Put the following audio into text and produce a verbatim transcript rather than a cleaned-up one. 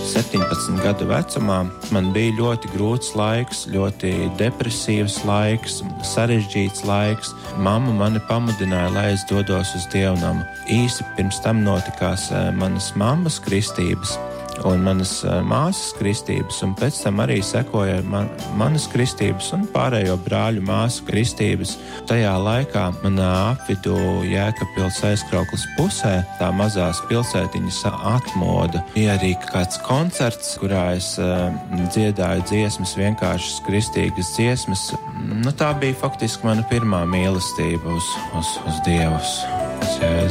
septiņpadsmit gadu vecumā man bija ļoti grūts laiks, ļoti depresīvs laiks, sarežģīts laiks. Mamma mani pamudināja, lai es dodos uz dievnamu. Īsi pirms tam notikās manas mammas kristības un manas māsas kristības, un pēc tam arī sekoja man, manas kristības un pārējo brāļu māsu kristības. Tajā laikā manā apvidū Jēkabpils aizkrauklas pusē, tā mazās pilsētiņas atmoda, bija arī kāds koncerts, kurā es uh, dziedāju dziesmas, vienkāršas kristīgas dziesmas. Nu, tā bija faktiski mana pirmā mīlestība uz, uz, uz Dievus.